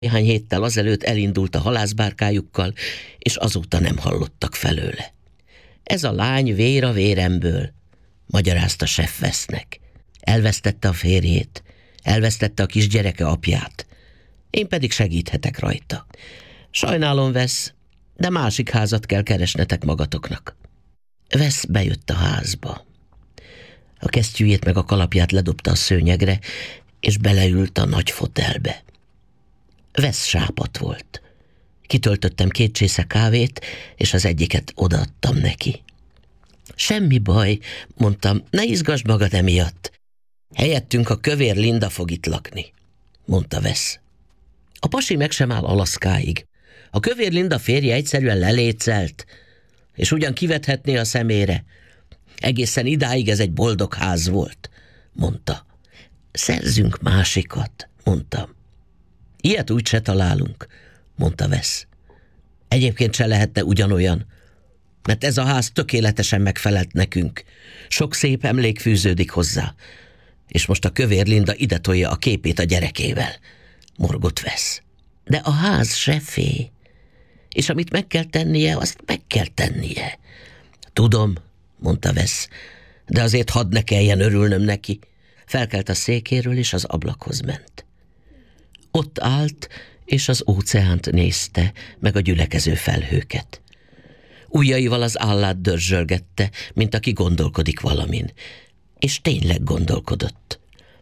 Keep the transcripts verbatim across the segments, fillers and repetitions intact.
Néhány héttel azelőtt elindult a halászbárkájukkal, és azóta nem hallottak felőle. Ez a lány vér a véremből, magyarázta Chef Wesnek. Elvesztette a férjét, elvesztette a kisgyereke apját. Én pedig segíthetek rajta. Sajnálom, Wes, de másik házat kell keresnetek magatoknak. Wes bejött a házba. A kesztyűjét meg a kalapját ledobta a szőnyegre, és beleült a nagy fotelbe. Wes sápadt volt. Kitöltöttem két csésze kávét, és az egyiket odaadtam neki. Semmi baj, mondtam, ne izgasd magad emiatt. Helyettünk a kövér Linda fog itt lakni, mondta Wes. A pasi meg sem áll Alaszkáig. A kövér Linda férje egyszerűen lelécelt, és ugyan kivethetné a szemére. Egészen idáig ez egy boldog ház volt, mondta. Szerzünk másikat, mondtam. Ilyet úgy se találunk, mondta Wes. Egyébként se lehetne ugyanolyan, mert ez a ház tökéletesen megfelelt nekünk. Sok szép emlék fűződik hozzá, és most a kövér Linda ide tolja a képét a gyerekével, morgott Wes. De a ház Chefé, és amit meg kell tennie, azt meg kell tennie. Tudom, mondta Wes, de azért hadd ne kelljen örülnöm neki. Felkelt a székéről, és az ablakhoz ment. Ott állt, és az óceánt nézte, meg a gyülekező felhőket. Ujjaival az állát dörzsölgette, mint aki gondolkodik valamin. És tényleg gondolkodott.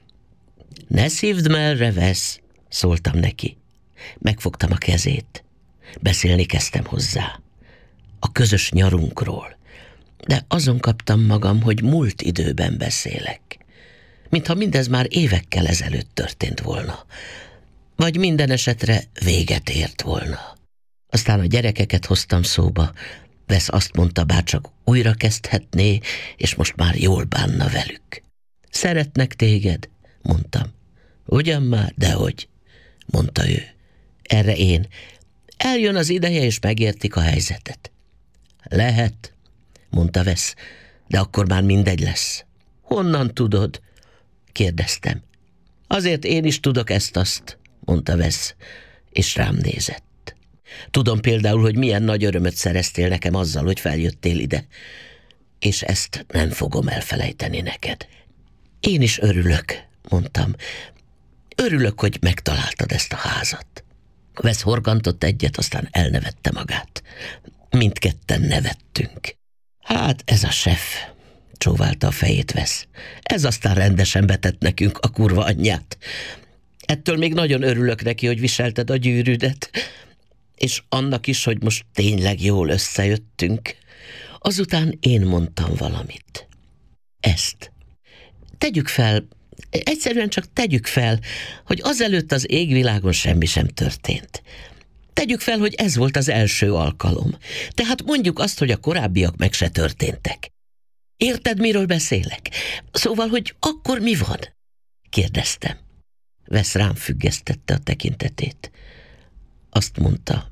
Ne szívd merre, Wes, szóltam neki. Megfogtam a kezét. Beszélni kezdtem hozzá. A közös nyarunkról. De azon kaptam magam, hogy múlt időben beszélek. Mintha mindez már évekkel ezelőtt történt volna. Vagy minden esetre véget ért volna. Aztán a gyerekeket hoztam szóba. Wes azt mondta, bárcsak újra kezdhetné, és most már jól bánna velük. Szeretnek téged, mondtam. Ugyan már, dehogy, mondta ő. Erre én. Eljön az ideje, és megértik a helyzetet. Lehet, mondta Wes, de akkor már mindegy lesz. Honnan tudod? Kérdeztem. Azért én is tudok ezt-azt, mondta Wes, és rám nézett. Tudom például, hogy milyen nagy örömöt szereztél nekem azzal, hogy feljöttél ide, és ezt nem fogom elfelejteni neked. Én is örülök, mondtam. Örülök, hogy megtaláltad ezt a házat. Wes horgantott egyet, aztán elnevette magát. Mindketten nevettünk. Hát ez a Chef, csóválta a fejét Wes. Ez aztán rendesen betett nekünk a kurva anyját. Ettől még nagyon örülök neki, hogy viselted a gyűrűdet, és annak is, hogy most tényleg jól összejöttünk. Azután én mondtam valamit. Ezt. Tegyük fel, egyszerűen csak tegyük fel, hogy azelőtt az égvilágon semmi sem történt. Tegyük fel, hogy ez volt az első alkalom. Tehát mondjuk azt, hogy a korábbiak meg se történtek. Érted, miről beszélek? Szóval, hogy akkor mi van? Kérdeztem. Wes rám függesztette a tekintetét. Azt mondta,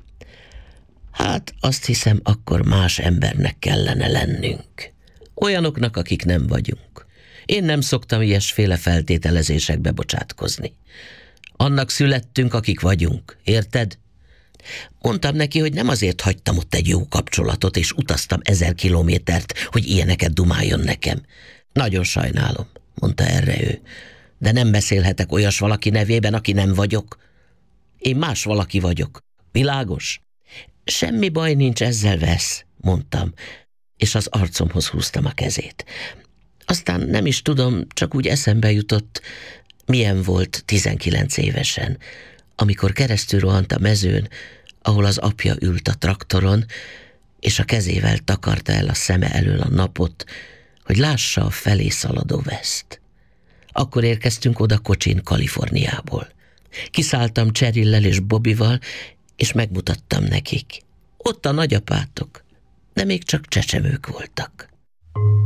hát azt hiszem, akkor más embernek kellene lennünk. Olyanoknak, akik nem vagyunk. Én nem szoktam ilyesféle feltételezésekbe bocsátkozni. Annak születtünk, akik vagyunk, érted? Mondtam neki, hogy nem azért hagytam ott egy jó kapcsolatot, és utaztam ezer kilométert, hogy ilyeneket dumáljon nekem. Nagyon sajnálom, mondta erre ő, de nem beszélhetek olyas valaki nevében, aki nem vagyok. Én más valaki vagyok. Világos? Semmi baj nincs ezzel, Wes, mondtam, és az arcomhoz húztam a kezét. Aztán nem is tudom, csak úgy eszembe jutott, milyen volt tizenkilenc évesen, amikor keresztül rohant a mezőn, ahol az apja ült a traktoron, és a kezével takarta el a szeme elől a napot, hogy lássa a felé szaladó West. Akkor érkeztünk oda kocsin Kaliforniából. Kiszálltam Cherillel és Bobbyval, és megmutattam nekik. Ott a nagyapátok, de még csak csecsemők voltak.